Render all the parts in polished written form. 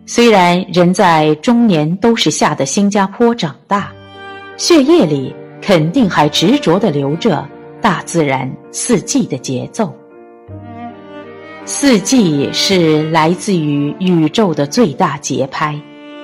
虽然人在中年都是夏的新加坡长大，血液里肯定还执着地流着大自然四季的节奏。四季是来自于宇宙的最大节拍，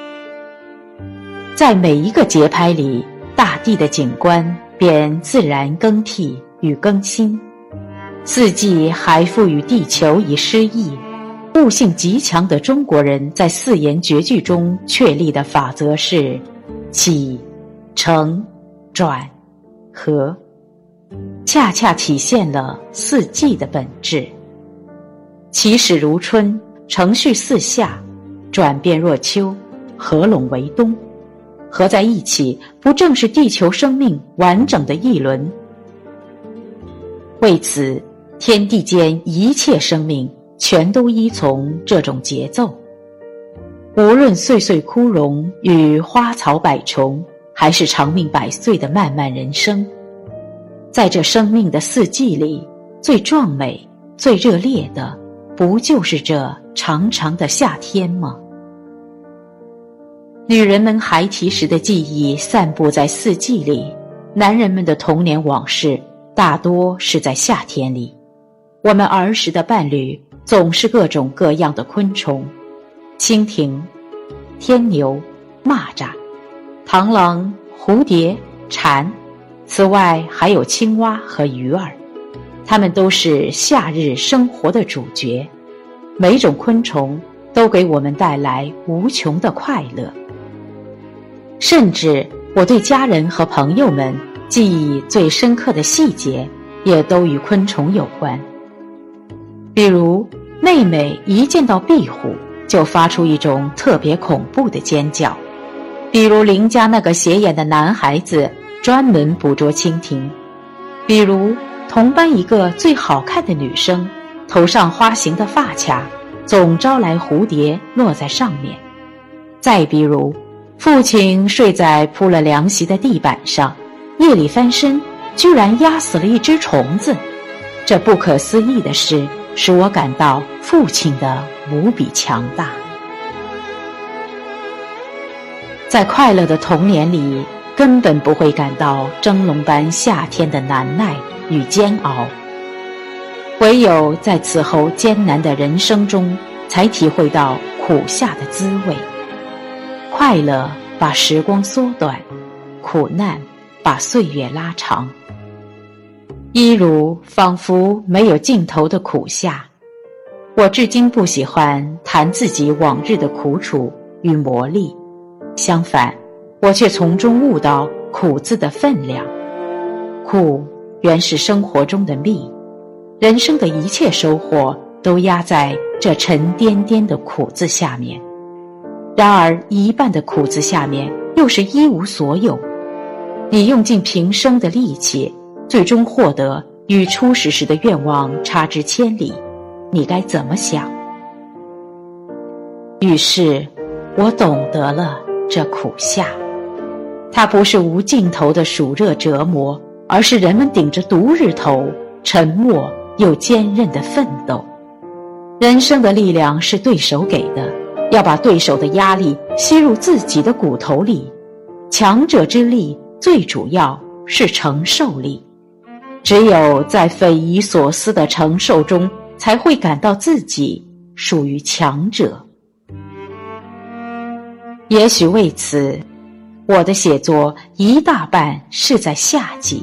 在每一个节拍里，大地的景观便自然更替与更新。四季还赋予地球以诗意。悟性极强的中国人在四言绝句中确立的法则是起、承、转、合，恰恰体现了四季的本质。起始如春，承续似夏，转变若秋，合拢为冬。合在一起，不正是地球生命完整的一轮？为此，天地间一切生命全都依从这种节奏。无论岁岁枯荣与花草百虫，还是长命百岁的漫漫人生，在这生命的四季里，最壮美、最热烈的，不就是这长长的夏天吗？女人们孩提时的记忆散布在四季里，男人们的童年往事大多是在夏天里。我们儿时的伴侣总是各种各样的昆虫，蜻蜓、天牛、蚂蚱、螳螂、蝴蝶、蝉，此外还有青蛙和鱼儿，它们都是夏日生活的主角。每种昆虫都给我们带来无穷的快乐。甚至我对家人和朋友们记忆最深刻的细节，也都与昆虫有关。比如妹妹一见到壁虎就发出一种特别恐怖的尖叫，比如邻家那个斜眼的男孩子专门捕捉蜻蜓，比如同班一个最好看的女生头上花形的发卡总招来蝴蝶落在上面，再比如父亲睡在铺了凉席的地板上，夜里翻身居然压死了一只虫子。这不可思议的事使我感到父亲的无比强大。在快乐的童年里，根本不会感到蒸笼般夏天的难耐与煎熬，唯有在此后艰难的人生中，才体会到苦夏的滋味。快乐把时光缩短，苦难把岁月拉长。一如仿佛没有尽头的苦夏，我至今不喜欢谈自己往日的苦楚与磨砺，相反，我却从中悟到苦字的分量。苦原是生活中的蜜，人生的一切收获都压在这沉甸甸的苦字下面。然而一半的苦字下面又是一无所有，你用尽平生的力气，最终获得与初始时的愿望差之千里，你该怎么想？于是我懂得了这苦夏，它不是无尽头的暑热折磨，而是人们顶着毒日头沉默又坚韧的奋斗。人生的力量是对手给的，要把对手的压力吸入自己的骨头里。强者之力最主要是承受力，只有在匪夷所思的承受中，才会感到自己属于强者。也许为此，我的写作一大半是在夏季。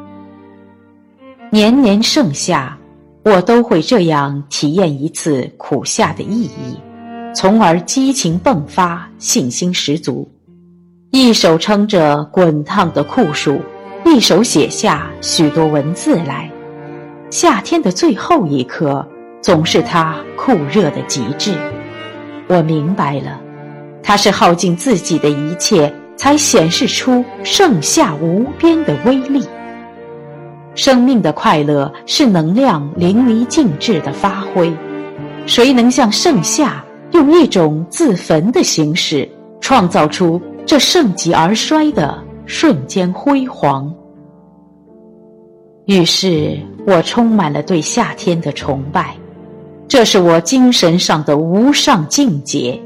年年盛夏，我都会这样体验一次苦夏的意义，从而激情迸发，信心十足。一手撑着滚烫的酷暑，一手写下许多文字来。夏天的最后一刻，总是它酷热的极致。我明白了，它是耗尽自己的一切，才显示出盛夏无边的威力。生命的快乐是能量淋漓尽致的发挥，谁能像盛夏用一种自焚的形式，创造出这盛极而衰的瞬间辉煌？于是我充满了对夏天的崇拜，这是我精神上的无上境界。